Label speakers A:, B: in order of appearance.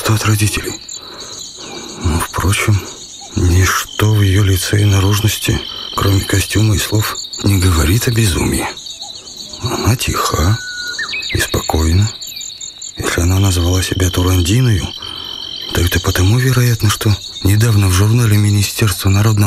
A: что от родителей. Но, впрочем, ничто в ее лице и наружности, кроме костюма и слов, не говорит о безумии. Она тиха и спокойна. Если она назвала себя Турандиною, то это потому, вероятно, что недавно в журнале Министерства народного